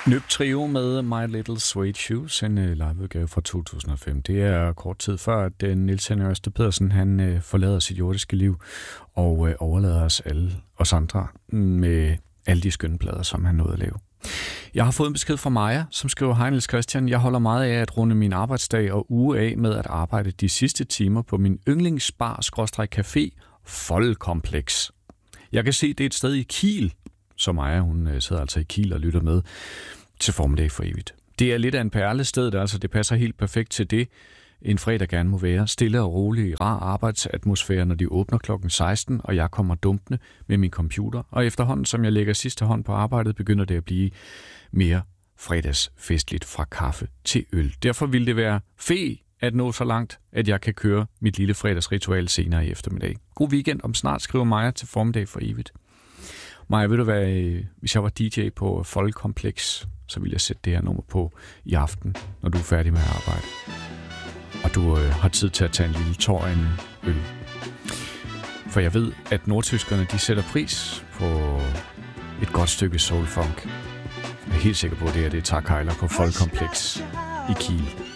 Nøb Trio med My Little Suede Shoes, en liveudgave fra 2005. Det er kort tid før, at Niels Henrik Ørsted Pedersen han forlader sit jordiske liv og overlader os andre med alle de skønne plader, som han nåede at lave. Jeg har fået en besked fra Maja, som skriver: Hej Niels Christian, jeg holder meget af at runde min arbejdsdag og uge af med at arbejde de sidste timer på min yndlingsbar/café Foldkompleks. Jeg kan se, det er et sted i Kiel. Så Maja, hun sidder altså i Kiel og lytter med til Formiddag for evigt. Det er lidt af en perlested, der altså det passer helt perfekt til det, en fredag gerne må være. Stille og rolig, rar arbejdsatmosfære, når de åbner klokken 16, og jeg kommer dumpende med min computer. Og efterhånden, som jeg lægger sidste hånd på arbejdet, begynder det at blive mere fredagsfestligt fra kaffe til øl. Derfor vil det være at nå så langt, at jeg kan køre mit lille fredagsritual senere i eftermiddag. God weekend om snart, skriver Maja til Formiddag for evigt. Maja, ved du hvad, hvis jeg var DJ på Foldkompleks, så ville jeg sætte det her nummer på i aften, når du er færdig med at arbejde. Og du har tid til at tage en lille tår af en øl. For jeg ved, at nordtyskerne, de sætter pris på et godt stykke soulfunk. Jeg er helt sikker på, at det er Tag Hejler på Foldkompleks i Kiel.